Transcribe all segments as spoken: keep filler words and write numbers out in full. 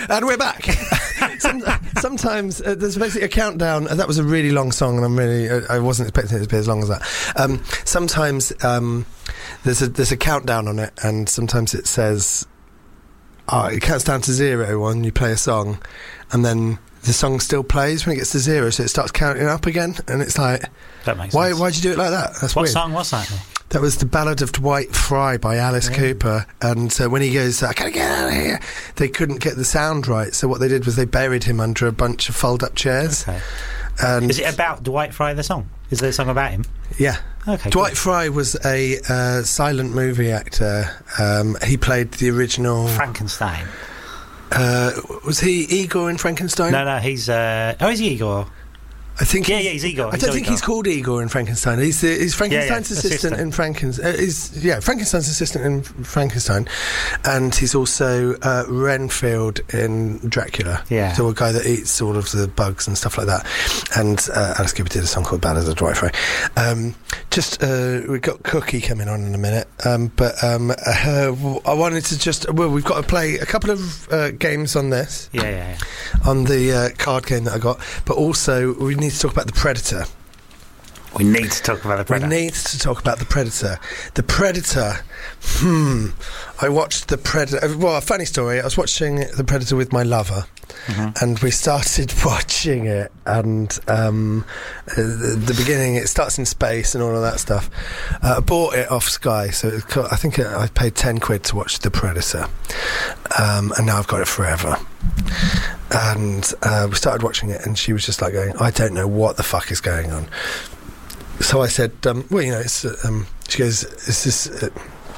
And we're back. Some, sometimes uh, there's basically a countdown. Uh, that was a really long song, and I'm really uh, I wasn't expecting it to be as long as that. Um, sometimes um, there's a there's a countdown on it, and sometimes it says, oh, it counts down to zero when you play a song, and then the song still plays when it gets to zero, so it starts counting up again, and it's like, that makes why sense. why'd you do it like that? That's what weird. song was that? That was The Ballad of Dwight Fry by Alice yeah. Cooper. And uh, when he goes, I gotta get out of here, they couldn't get the sound right. So what they did was they buried him under a bunch of fold-up chairs. Okay. And is it about Dwight Fry, the song? Is there a song about him? Yeah. Okay. Dwight good. Fry was a uh, silent movie actor. Um, he played the original... Frankenstein. Uh, was he Igor in Frankenstein? No, no, he's... Uh, oh, is he Igor? I think yeah, yeah, he's Igor. I don't think Igor. he's called Igor in Frankenstein. He's the, he's Frankenstein's yeah, yeah, assistant, assistant in Frankenstein. Uh, he's yeah, Frankenstein's assistant in Frankenstein, and he's also uh, Renfield in Dracula. Yeah, so a guy that eats all of the bugs and stuff like that. And uh, Alice Cooper did a song called "Ballad of Dwight Fry." Um, just uh, we've got Cookie coming on in a minute, um, but um, uh, I wanted to just well, we've got to play a couple of uh, games on this. Yeah, yeah, yeah. On the uh, card game that I got, but also we need to talk about the Predator. We need to talk about the Predator. We need to talk about the Predator. The Predator. Hmm. I watched the Predator. Well, a funny story. I was watching the Predator with my lover, mm-hmm. and we started watching it. And um, the, the beginning, it starts in space and all of that stuff. Uh, I bought it off Sky, so it co- I think it, I paid ten quid to watch the Predator, um, and now I've got it forever. And uh, we started watching it, and she was just like going, I don't know what the fuck is going on. So I said, um, well, you know, it's, uh, um, she goes, is this, uh,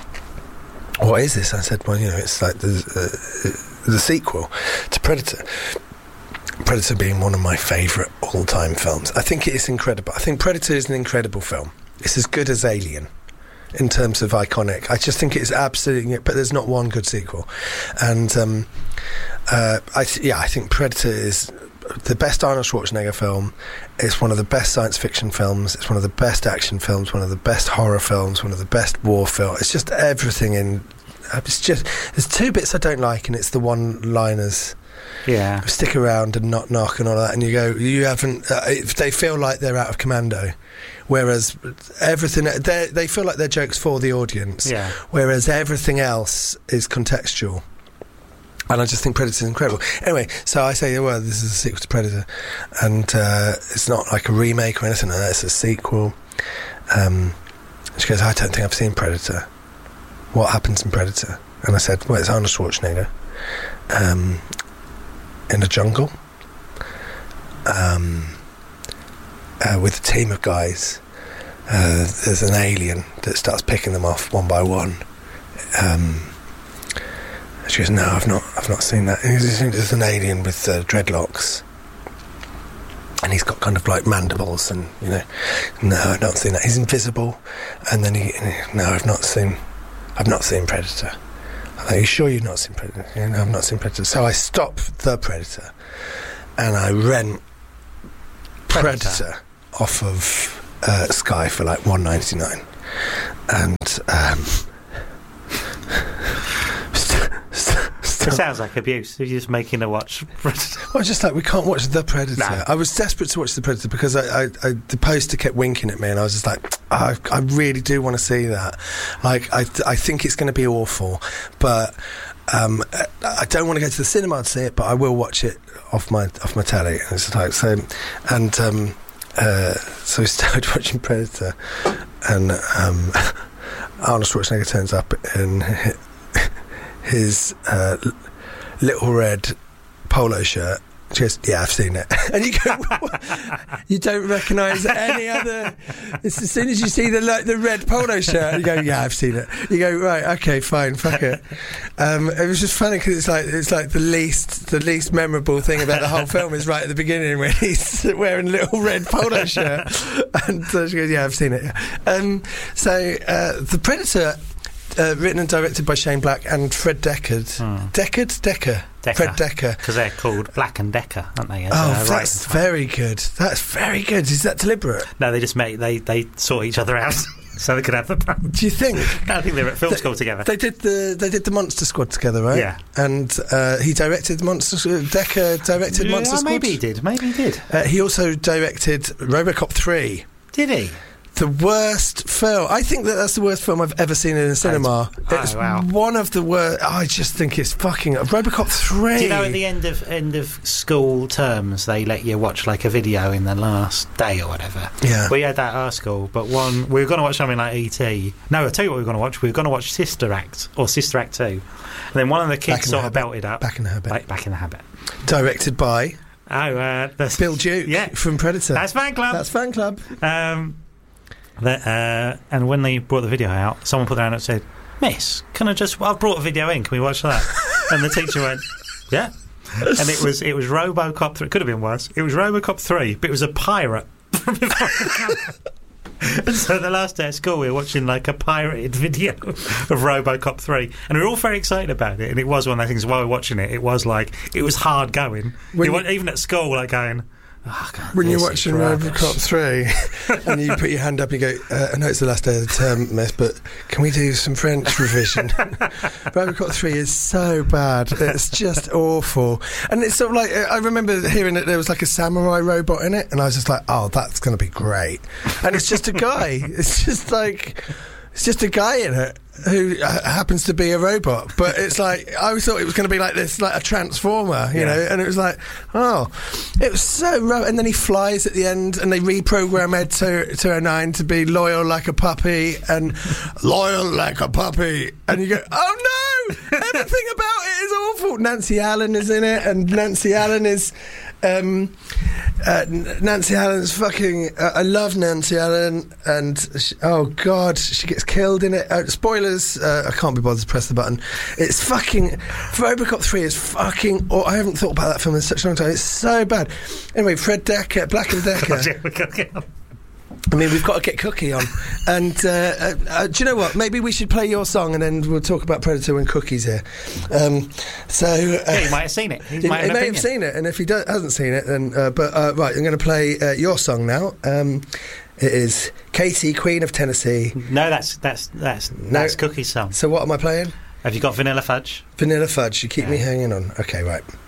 what is this? I said, well, you know, it's like the, uh, the sequel to Predator. Predator being one of my favourite all-time films. I think it is incredible. I think Predator is an incredible film. It's as good as Alien in terms of iconic. I just think it's absolutely, but there's not one good sequel. And um, uh, I th- yeah, I think Predator is the best Arnold Schwarzenegger film. It's one of the best science fiction films. It's one of the best action films, one of the best horror films, one of the best war films. It's just everything in... It's just... There's two bits I don't like, and it's the one-liners. Yeah. Stick around and not knock and all that, and you go, you haven't... Uh, if they feel like they're out of commando, whereas everything... They feel like they're jokes for the audience, yeah. whereas everything else is contextual. And I just think Predator's incredible. Anyway, so I say, well, this is a sequel to Predator. And uh, it's not like a remake or anything like that, it's a sequel. Um, she goes, I don't think I've seen Predator. What happens in Predator? And I said, well, it's Arnold Schwarzenegger um, in a jungle um, uh, with a team of guys. Uh, there's an alien that starts picking them off one by one. Um... She goes, no, I've not, I've not seen that. There's an alien with uh, dreadlocks, and he's got kind of like mandibles, and you know, no, I've not seen that. He's invisible, and then he, no, I've not seen, I've not seen Predator. I'm like, are you sure you've not seen Predator? Yeah, no, I've not seen Predator. So I stop the Predator, and I rent Predator, Predator off of uh, Sky for like one ninety-nine, and. Um, It sounds like abuse. You're just making her watch Predator. Well, just like, we can't watch The Predator. No. I was desperate to watch The Predator because I, I, I, the poster kept winking at me, and I was just like, oh, I, I really do want to see that. Like, I, I think it's going to be awful, but um, I don't want to go to the cinema to see it, but I will watch it off my off my telly. And it's like, so, and um, uh, so we started watching Predator, and um, Arnold Schwarzenegger turns up in his uh, little red polo shirt. She goes, yeah, I've seen it. And you go, you don't recognise any other. It's as soon as you see the like, the red polo shirt, you go, yeah, I've seen it. You go, right, okay, fine, fuck it. Um, it was just funny because it's like it's like the least the least memorable thing about the whole film is right at the beginning when he's wearing a little red polo shirt, and so she goes, yeah, I've seen it. Um, so uh, the Predator. Uh, written and directed by Shane Black and Fred Deckard. Hmm. Deckard? Decker. Decker. Fred Decker. Because they're called Black and Decker, aren't they? As, oh, uh, that's very good. That's very good. Is that deliberate? No, they just make they they sort each other out. so they could have the prank. Do you think? I think they were at film they, school together. They did the they did the Monster Squad together, right? Yeah. And uh, he directed Monster. Decca directed yeah, Monster Squad. Maybe he did. Maybe he did. Uh, he also directed RoboCop three. Did he? The worst film. I think that that's the worst film I've ever seen in a cinema. Oh, It's wow. one of the worst. I just think it's fucking RoboCop three. Do you know at the end of end of school terms they let you watch like a video in the last day or whatever? Yeah. We had that at our school, but one we were going to watch something like E T. No, I'll tell you what we were going to watch. We were going to watch Sister Act or Sister Act two, and then one of the kids sort of belted up. Back in the Habit. Like, back in the Habit. Directed by Oh, uh, that's, Bill Duke. Yeah. From Predator. That's Fan Club. That's Fan Club. Um, that, uh, and when they brought the video out, someone put their hand up and said, "Miss, can I just? I've brought a video in. Can we watch that?" And the teacher went, "Yeah." And it was it was RoboCop three. Could have been worse. It was RoboCop three, but it was a pirate. And so the last day at school, we were watching like a pirated video of RoboCop three, and we were all very excited about it. And it was one of those things. While we were watching it, it was like it was hard going. When you, even at school, like going. Oh, God, when you're watching RoboCop three and you put your hand up and you go, uh, I know it's the last day of the term, miss, but can we do some French revision? RoboCop three is so bad. It's just awful. And it's sort of like, I remember hearing that there was like a samurai robot in it, and I was just like, oh, that's going to be great. And it's just a guy. It's just like... It's just a guy in it who uh, happens to be a robot, but it's like I always thought it was going to be like this, like a transformer, you yeah. know. And it was like, oh, it was so rough. And then he flies at the end, and they reprogram Ed two oh nine to be loyal like a puppy and loyal like a puppy, and you go, oh no, everything about it is awful. Nancy Allen is in it, and Nancy Allen is. Um, uh, Nancy Allen's fucking. Uh, I love Nancy Allen, and she, oh god, she gets killed in it. Uh, spoilers. Uh, I can't be bothered to press the button. It's fucking. RoboCop three is fucking. Oh, I haven't thought about that film in such a long time. It's so bad. Anyway, Fred Decker, Black and Decker. I mean, we've got to get Cookie on. And uh, uh, uh, do you know what? Maybe we should play your song and then we'll talk about Predator when Cookie's here. Um, so, uh, yeah, he might have seen it. He, he might, have, he may have seen it, and if he do- hasn't seen it, then. Uh, but uh, right, I'm going to play uh, your song now. Um, it is Katie, Queen of Tennessee. No, that's that's that's no. that's Cookie's song. So what am I playing? Have you got Vanilla Fudge? Vanilla Fudge. You keep yeah. me hanging on. Okay, right.